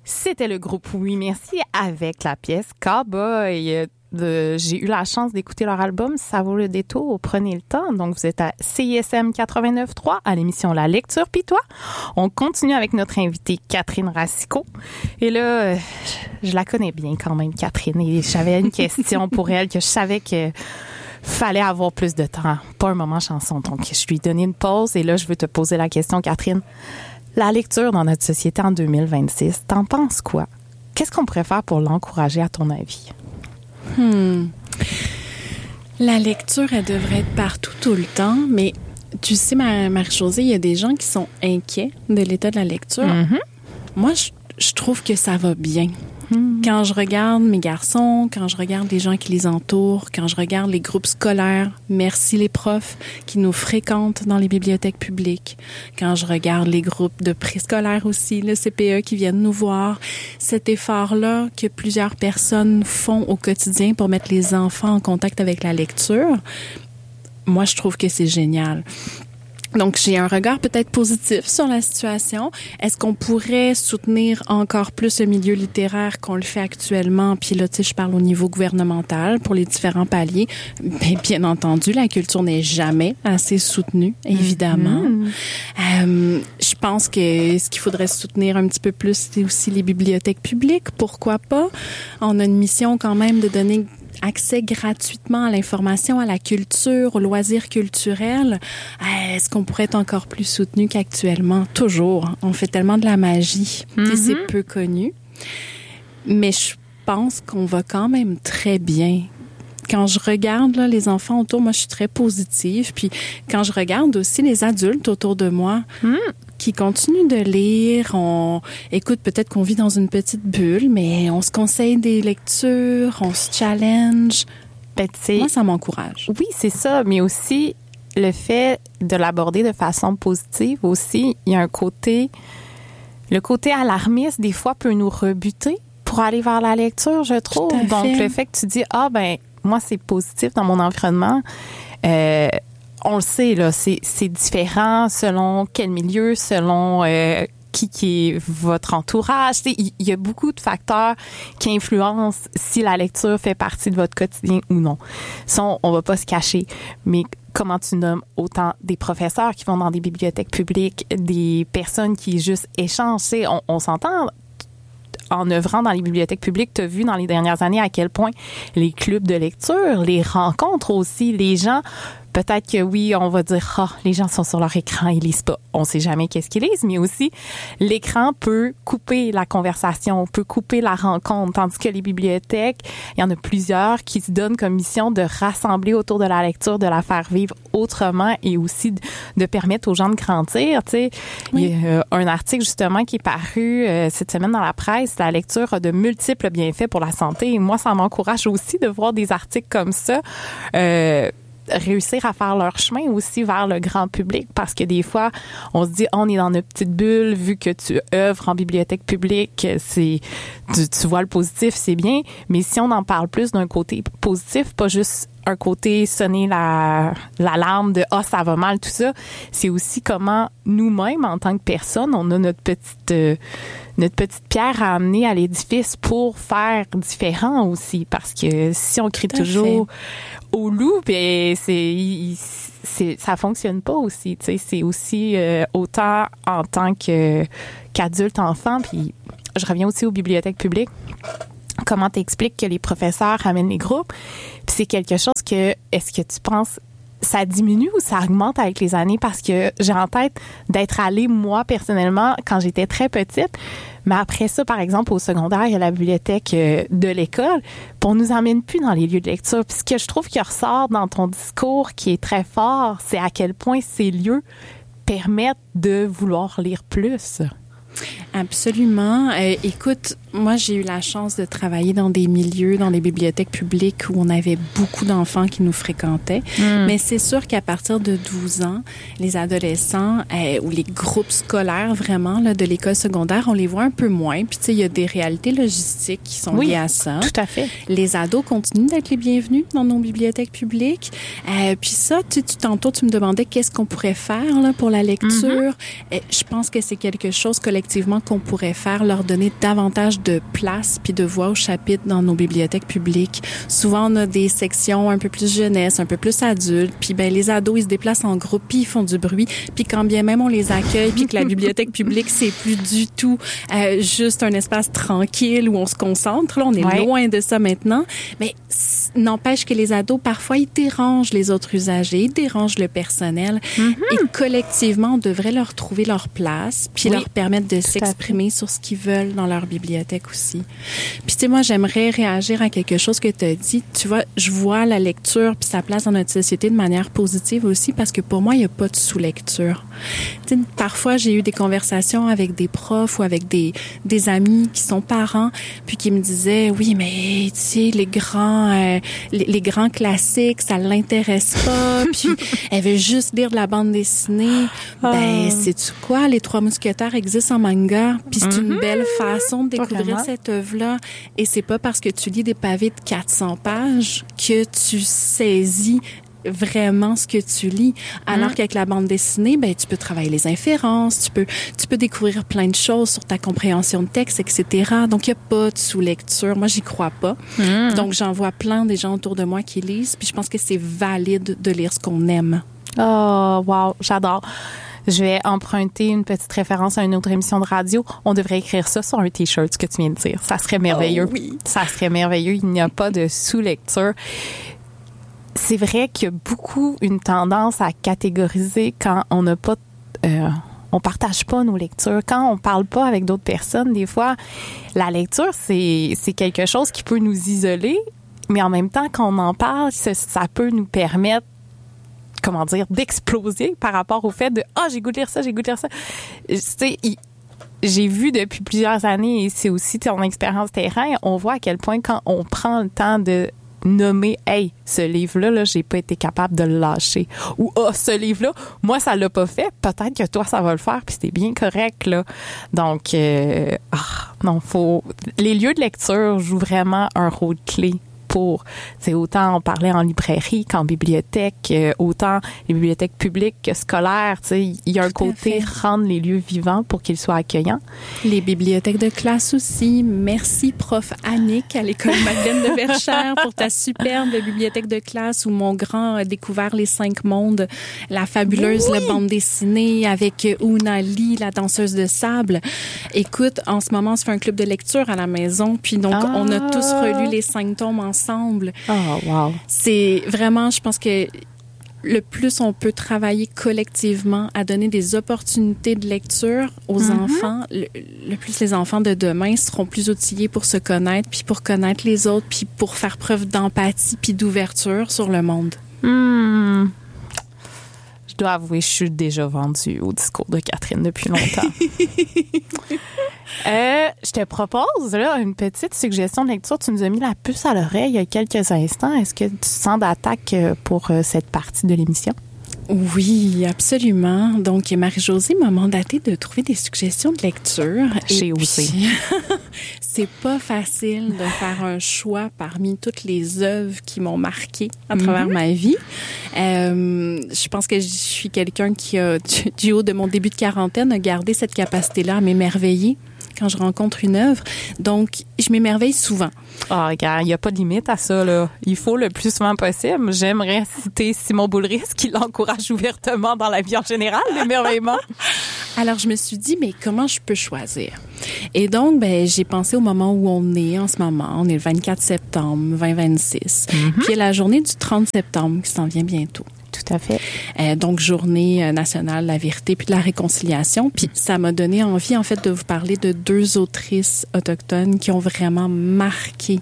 C'était le groupe Oui Merci avec la pièce Cowboy. J'ai eu la chance d'écouter leur album Ça vaut le détour, prenez le temps. Donc vous êtes à CISM 89.3 à l'émission La Lecture Pis-toi. On continue avec notre invitée Catherine Racicot. Et là, je la connais bien quand même, Catherine. Et j'avais une question pour elle que je savais que fallait avoir plus de temps. Pas un moment chanson. Donc je lui ai donné une pause et là je veux te poser la question, Catherine. La lecture dans notre société en 2026, t'en penses quoi? Qu'est-ce qu'on pourrait faire pour l'encourager à ton avis? La lecture, elle devrait être partout tout le temps, mais tu sais, Marie-Josée, il y a des gens qui sont inquiets de l'état de la lecture. Mm-hmm. Moi, je trouve que ça va bien. Quand je regarde mes garçons, quand je regarde les gens qui les entourent, quand je regarde les groupes scolaires, merci les profs qui nous fréquentent dans les bibliothèques publiques, quand je regarde les groupes de préscolaires aussi, le CPE qui viennent nous voir, cet effort-là que plusieurs personnes font au quotidien pour mettre les enfants en contact avec la lecture, moi, je trouve que c'est génial. Donc, j'ai un regard peut-être positif sur la situation. Est-ce qu'on pourrait soutenir encore plus le milieu littéraire qu'on le fait actuellement? Puis là, tu sais, je parle au niveau gouvernemental pour les différents paliers. Mais bien entendu, la culture n'est jamais assez soutenue, évidemment. Je pense que ce qu'il faudrait soutenir un petit peu plus, c'est aussi les bibliothèques publiques. Pourquoi pas? On a une mission quand même de donner accès gratuitement à l'information, à la culture, aux loisirs culturels. Est-ce qu'on pourrait être encore plus soutenu qu'actuellement? Toujours. On fait tellement de la magie. Et c'est peu connu. Mais je pense qu'on va quand même très bien. Quand je regarde là, les enfants autour, moi, je suis très positive. Puis quand je regarde aussi les adultes autour de moi, qui continuent de lire. Écoute, peut-être qu'on vit dans une petite bulle, mais on se conseille des lectures, on se challenge. Moi, ça m'encourage. Oui, c'est ça, mais aussi le fait de l'aborder de façon positive aussi, il y a un côté... Le côté alarmiste, des fois, peut nous rebuter pour aller vers la lecture, je trouve. Donc, le fait que tu dis, moi, c'est positif dans mon environnement... on le sait, là, c'est différent selon quel milieu, selon qui est votre entourage. Il y a beaucoup de facteurs qui influencent si la lecture fait partie de votre quotidien ou non. Ça, on va pas se cacher. Mais comment tu nommes autant des professeurs qui vont dans des bibliothèques publiques, des personnes qui juste échangent. On s'entend... En œuvrant dans les bibliothèques publiques, tu as vu dans les dernières années à quel point les clubs de lecture, les rencontres aussi, les gens, peut-être que oui, on va dire, les gens sont sur leur écran, ils lisent pas. On sait jamais qu'est-ce qu'ils lisent, mais aussi, l'écran peut couper la conversation, peut couper la rencontre, tandis que les bibliothèques, il y en a plusieurs qui se donnent comme mission de rassembler autour de la lecture, de la faire vivre autrement et aussi de permettre aux gens de grandir. Tu sais, il y a un article justement qui est paru cette semaine dans la presse. La lecture a de multiples bienfaits pour la santé. Et moi, ça m'encourage aussi de voir des articles comme ça réussir à faire leur chemin aussi vers le grand public, parce que des fois, on se dit, on est dans notre petite bulle, vu que tu œuvres en bibliothèque publique, tu vois le positif, c'est bien, mais si on en parle plus d'un côté positif, pas juste un côté sonner l'alarme de « ça va mal », tout ça, c'est aussi comment nous-mêmes, en tant que personne, on a notre petite pierre à amener à l'édifice pour faire différent aussi, parce que si on crie toujours au loup, ben ça fonctionne pas aussi, tu sais, c'est aussi autant en tant qu'adulte, enfant, puis je reviens aussi aux bibliothèques publiques. Comment t'expliques que les professeurs amènent les groupes? Puis c'est quelque chose que, est-ce que tu penses, ça diminue ou ça augmente avec les années? Parce que j'ai en tête d'être allée, moi, personnellement, quand j'étais très petite. Mais après ça, par exemple, au secondaire, il y a la bibliothèque de l'école. Puis on nous emmène plus dans les lieux de lecture. Puis ce que je trouve qui ressort dans ton discours, qui est très fort, c'est à quel point ces lieux permettent de vouloir lire plus. Absolument. Écoute, moi, j'ai eu la chance de travailler dans des milieux, dans des bibliothèques publiques où on avait beaucoup d'enfants qui nous fréquentaient. Mais c'est sûr qu'à partir de 12 ans, les adolescents ou les groupes scolaires vraiment là, de l'école secondaire, on les voit un peu moins. Puis, tu sais, il y a des réalités logistiques qui sont liées à ça. Tout à fait. Les ados continuent d'être les bienvenus dans nos bibliothèques publiques. Puis ça, tantôt, tu me demandais qu'est-ce qu'on pourrait faire là, pour la lecture. Je pense que c'est quelque chose collectivement comment qu'on pourrait faire, leur donner davantage de place puis de voix au chapitre dans nos bibliothèques publiques. Souvent, on a des sections un peu plus jeunesse, un peu plus adultes, puis ben les ados, ils se déplacent en groupe, puis ils font du bruit, puis quand bien même on les accueille, puis que la bibliothèque publique, c'est plus du tout juste un espace tranquille où on se concentre. Là, on est loin de ça maintenant, mais n'empêche que les ados, parfois, ils dérangent les autres usagers, ils dérangent le personnel, et collectivement, on devrait leur trouver leur place, puis leur permettre de s'exprimer sur ce qu'ils veulent dans leur bibliothèque aussi. Puis tu sais, moi, j'aimerais réagir à quelque chose que tu as dit. Tu vois, je vois la lecture puis sa place dans notre société de manière positive aussi, parce que pour moi, il n'y a pas de sous-lecture. Tu sais, parfois, j'ai eu des conversations avec des profs ou avec des amis qui sont parents, puis qui me disaient, oui, mais tu sais, les grands classiques, ça l'intéresse pas, puis elle veut juste lire de la bande dessinée. Ben, sais-tu quoi? Les Trois Mousquetaires existent en manga, puis c'est une belle façon de découvrir cette œuvre-là. Et c'est pas parce que tu lis des pavés de 400 pages que tu saisis vraiment ce que tu lis. Alors qu'avec la bande dessinée, ben tu peux travailler les inférences, tu peux découvrir plein de choses sur ta compréhension de texte, etc. Donc il y a pas de sous-lecture. Moi, j'y crois pas. Donc j'en vois plein des gens autour de moi qui lisent, puis je pense que c'est valide de lire ce qu'on aime. Oh, wow, j'adore. Je vais emprunter une petite référence à une autre émission de radio. On devrait écrire ça sur un T-shirt, ce que tu viens de dire. Ça serait merveilleux. Oh, oui. Ça serait merveilleux. Il n'y a pas de sous-lecture. C'est vrai qu'il y a beaucoup une tendance à catégoriser quand on n'a pas... on partage pas nos lectures. Quand on parle pas avec d'autres personnes, des fois, la lecture, c'est quelque chose qui peut nous isoler, mais en même temps, quand on en parle, ça peut nous permettre d'exploser par rapport au fait de « j'ai goût de lire ça, j'ai goût de lire ça ». Tu sais, j'ai vu depuis plusieurs années, et c'est aussi ton expérience terrain, on voit à quel point quand on prend le temps de nommer « Hey, ce livre-là, là, j'ai pas été capable de le lâcher » ou « Ah, ce livre-là, moi, ça l'a pas fait, peut-être que toi, ça va le faire, puis c'était bien correct, là. » Donc, non, les lieux de lecture jouent vraiment un rôle clé c'est autant on parlait en librairie qu'en bibliothèque, autant les bibliothèques publiques que scolaires, tu sais, il y a un côté rendre les lieux vivants pour qu'ils soient accueillants. Les bibliothèques de classe aussi. Merci, prof Annick, à l'école Madeleine de Verchères, pour ta superbe bibliothèque de classe où mon grand a découvert les 5 mondes, la fabuleuse la bande dessinée avec Oona Lee, la danseuse de sable. Écoute, en ce moment, on se fait un club de lecture à la maison, puis donc on a tous relu les 5 tomes ensemble. Oh, wow. C'est vraiment, je pense que le plus on peut travailler collectivement à donner des opportunités de lecture aux enfants, le plus les enfants de demain seront plus outillés pour se connaître, puis pour connaître les autres, puis pour faire preuve d'empathie, puis d'ouverture sur le monde. Je dois avouer, je suis déjà vendue au discours de Catherine depuis longtemps. Je te propose là une petite suggestion de lecture. Tu nous as mis la puce à l'oreille il y a quelques instants. Est-ce que tu sens d'attaque pour cette partie de l'émission? Oui, absolument. Donc, Marie-Josée m'a mandaté de trouver des suggestions de lecture. J'ai osé. C'est pas facile de faire un choix parmi toutes les œuvres qui m'ont marquée à travers ma vie. Je pense que je suis quelqu'un qui a, du haut de mon début de quarantaine, a gardé cette capacité-là à m'émerveiller quand je rencontre une œuvre. Donc, je m'émerveille souvent. Ah, regarde, il n'y a pas de limite à ça, là. Il faut le plus souvent possible. J'aimerais citer Simon Boulris, qui l'encourage ouvertement dans la vie en général, l'émerveillement. Alors, je me suis dit, mais comment je peux choisir? Et donc, j'ai pensé au moment où on est en ce moment. On est le 24 septembre 2026. Puis, il y a la journée du 30 septembre qui s'en vient bientôt. Tout à fait. Donc, journée nationale de la vérité puis de la réconciliation. Puis, ça m'a donné envie, en fait, de vous parler de 2 autrices autochtones qui ont vraiment marqué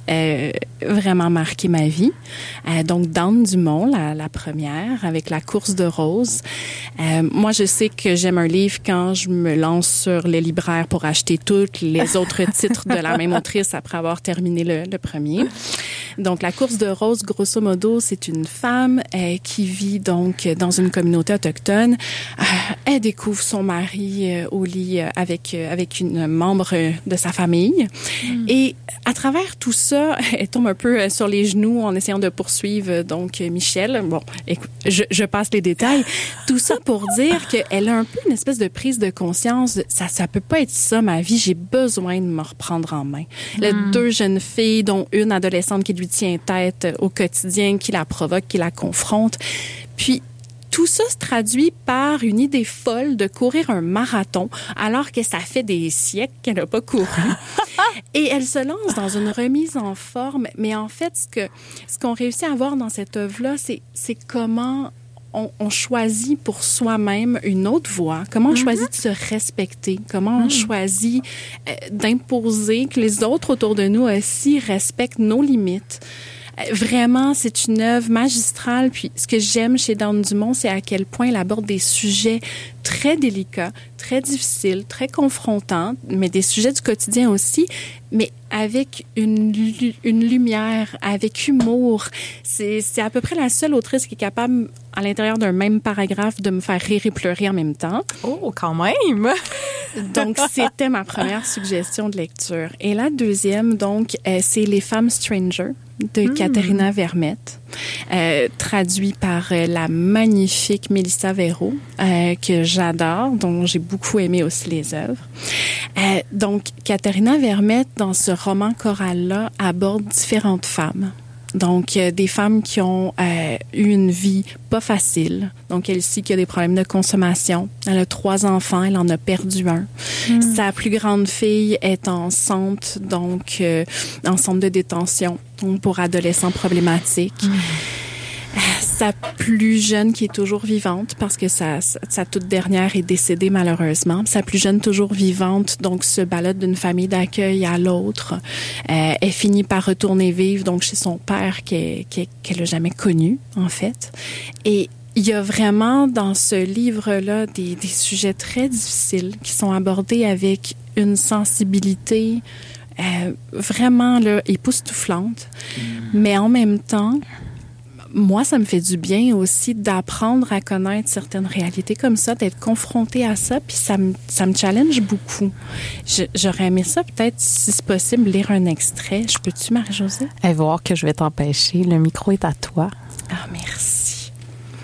ma vie. Donc, Dane Dumont, la première, avec La course de rose. Moi, je sais que j'aime un livre quand je me lance sur les libraires pour acheter tous les autres titres de la même autrice après avoir terminé le premier. Donc, la course de rose, grosso modo, c'est une femme qui vit donc dans une communauté autochtone. Elle découvre son mari au lit avec une membre de sa famille. Et à travers tout ça, elle tombe un peu sur les genoux en essayant de poursuivre donc Michel. Bon, écoute, je passe les détails. Tout ça pour dire qu'elle a un peu une espèce de prise de conscience. Ça peut pas être ça, ma vie. J'ai besoin de me reprendre en main. Elle a 2 jeunes filles, dont une adolescente qui lui tient tête au quotidien, qui la provoque, qui la confronte. Puis, tout ça se traduit par une idée folle de courir un marathon alors que ça fait des siècles qu'elle n'a pas couru. Et elle se lance dans une remise en forme. Mais en fait, ce qu'on réussit à voir dans cette œuvre-là, c'est comment on choisit pour soi-même une autre voie, comment on choisit de se respecter, comment on choisit d'imposer que les autres autour de nous aussi respectent nos limites. Vraiment, c'est une œuvre magistrale. Puis, ce que j'aime chez Dawn Dumont, c'est à quel point elle aborde des sujets très délicats, très difficiles, très confrontants, mais des sujets du quotidien aussi, mais avec une lumière, avec humour. C'est à peu près la seule autrice qui est capable, à l'intérieur d'un même paragraphe, de me faire rire et pleurer en même temps. Oh, quand même! Donc, c'était ma première suggestion de lecture. Et la deuxième, donc, c'est Les femmes strangers de Katharina Vermette, traduit par la magnifique Mélissa Véraud, que j'adore, dont j'ai beaucoup aimé aussi les œuvres. Donc, Katharina Vermette, dans ce roman choral-là, aborde différentes femmes. Donc, des femmes qui ont eu une vie pas facile. Donc, elle aussi qui a des problèmes de consommation. Elle a 3 enfants, elle en a perdu un. Sa plus grande fille est enceinte, donc en centre de détention, donc pour adolescents problématiques. Sa plus jeune qui est toujours vivante parce que sa toute dernière est décédée malheureusement. Sa plus jeune toujours vivante, donc se balade d'une famille d'accueil à l'autre. Elle finit par retourner vivre donc chez son père qu'elle a jamais connu en fait. Et il y a vraiment dans ce livre-là des sujets très difficiles qui sont abordés avec une sensibilité vraiment là, époustouflante. Mais en même temps, moi, ça me fait du bien aussi d'apprendre à connaître certaines réalités comme ça, d'être confrontée à ça, puis ça me challenge beaucoup. J'aurais aimé ça, peut-être, si c'est possible, lire un extrait. Je peux-tu, Marie-Josée? Elle va voir que je vais t'empêcher. Le micro est à toi. Ah, merci.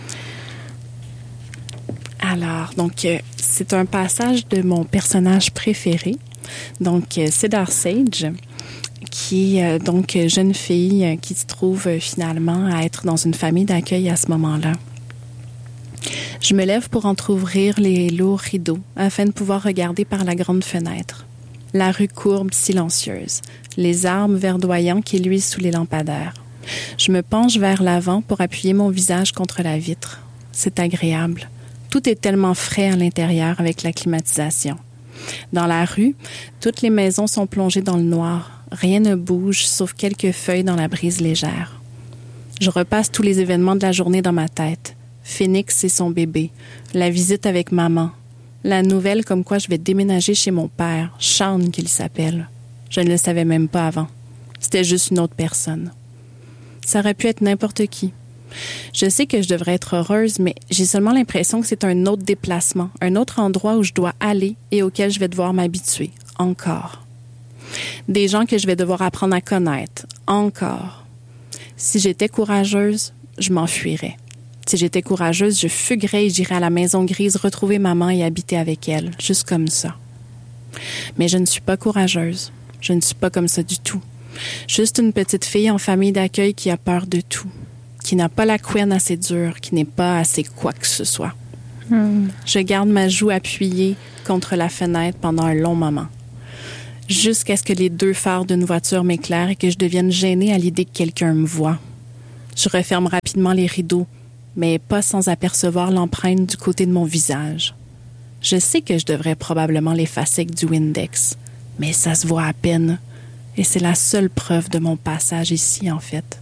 Alors, donc, c'est un passage de mon personnage préféré, donc Cedar Sage, qui est donc jeune fille qui se trouve finalement à être dans une famille d'accueil à ce moment-là. Je me lève pour entr'ouvrir les lourds rideaux afin de pouvoir regarder par la grande fenêtre. La rue courbe silencieuse, les arbres verdoyants qui luisent sous les lampadaires. Je me penche vers l'avant pour appuyer mon visage contre la vitre. C'est agréable. Tout est tellement frais à l'intérieur avec la climatisation. Dans la rue, toutes les maisons sont plongées dans le noir. Rien ne bouge, sauf quelques feuilles dans la brise légère. Je repasse tous les événements de la journée dans ma tête. Phoenix et son bébé, la visite avec maman, la nouvelle comme quoi je vais déménager chez mon père, Sean qu'il s'appelle. Je ne le savais même pas avant. C'était juste une autre personne. Ça aurait pu être n'importe qui. Je sais que je devrais être heureuse, mais j'ai seulement l'impression que c'est un autre déplacement, un autre endroit où je dois aller et auquel je vais devoir m'habituer, encore. Des gens que je vais devoir apprendre à connaître, encore. Si j'étais courageuse, je m'enfuirais. Si j'étais courageuse, je fuguerais et j'irais à la maison grise retrouver maman et habiter avec elle, juste comme ça. Mais je ne suis pas courageuse. Je ne suis pas comme ça du tout. Juste une petite fille en famille d'accueil qui a peur de tout, qui n'a pas la couenne assez dure, qui n'est pas assez quoi que ce soit. Je garde ma joue appuyée contre la fenêtre pendant un long moment, jusqu'à ce que les 2 phares d'une voiture m'éclairent et que je devienne gênée à l'idée que quelqu'un me voit. Je referme rapidement les rideaux, mais pas sans apercevoir l'empreinte du côté de mon visage. Je sais que je devrais probablement l'effacer avec du Windex, mais ça se voit à peine, et c'est la seule preuve de mon passage ici, en fait.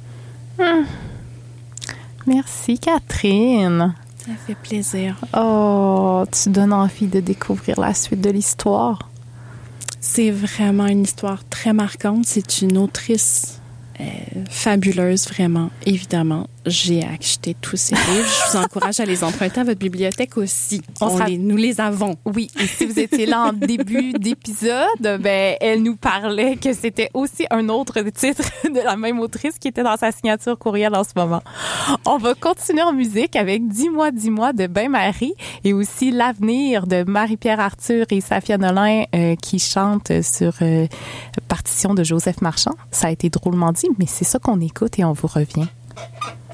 Merci, Catherine. Ça fait plaisir. Oh, tu donnes envie de découvrir la suite de l'histoire. C'est vraiment une histoire très marquante. C'est une autrice fabuleuse, vraiment. Évidemment, j'ai acheté tous ces livres. Je vous encourage à les emprunter à votre bibliothèque aussi. Nous les avons. Oui, et si vous étiez là en début d'épisode, elle nous parlait que c'était aussi un autre titre de la même autrice qui était dans sa signature courriel en ce moment. On va continuer en musique avec Dis-moi, dis-moi de Bain-Marie et aussi L'avenir de Marie-Pierre Arthur et Safia Nolin qui chantent sur partition de Joseph Marchand. Ça a été drôlement dit, mais c'est ça qu'on écoute et on vous revient.